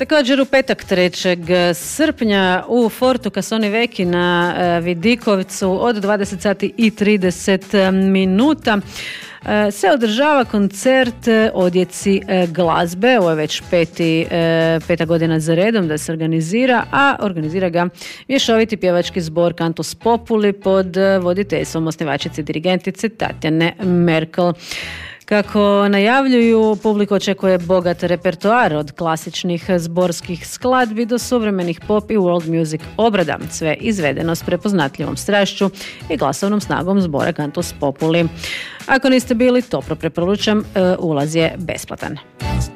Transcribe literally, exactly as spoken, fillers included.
Također u petak trećeg srpnja u Fortu Casoni Veki na Vidikovcu od dvadeset sati i trideset minuta se održava koncert o djeci glazbe. Ovo je već peti, peta godina za redom da se organizira, a organizira ga mješoviti pjevački zbor Cantus Populi pod voditeljstvom osnivačice dirigentice Tatjane Merkel. Kako najavljuju, publiku očekuje bogat repertoar od klasičnih zborskih skladbi do suvremenih pop i world music obrada, sve izvedeno s prepoznatljivom strašću i glasovnom snagom zbora Cantus Populi. Ako niste bili, toplo preporučam, ulaz je besplatan.